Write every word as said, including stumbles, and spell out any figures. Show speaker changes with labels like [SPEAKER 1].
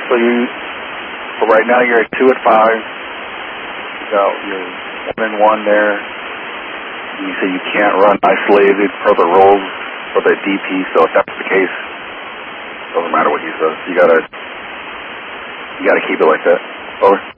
[SPEAKER 1] So you, so right now you're at two at five. You got your one and one there. You say you can't run isolated for the rolls for the D P. So if that's the case, doesn't matter what he says. You gotta, you gotta keep it like that. Over.